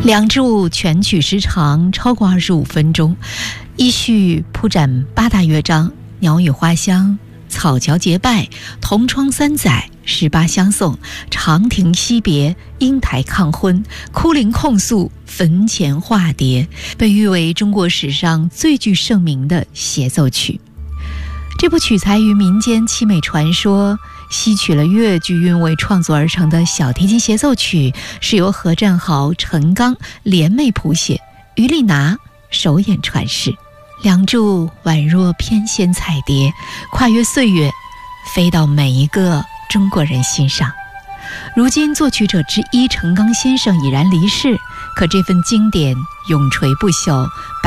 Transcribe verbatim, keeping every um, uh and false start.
两支舞全曲时长超过二十五分钟，依序铺展八大乐章：鸟语花香、草桥结拜、同窗三载、十八相送、长亭惜别、英台抗婚、哭灵控诉、坟前化蝶，被誉为中国史上最具盛名的协奏曲。这部取材于民间凄美传说，吸取了越剧韵味创作而成的小提琴协奏曲，是由何占豪、陈刚联袂谱写，于丽娜首演传世。梁祝宛若翩跹彩蝶，跨越岁月，飞到每一个中国人心上。如今作曲者之一陈刚先生已然离世，可这份经典永垂不朽，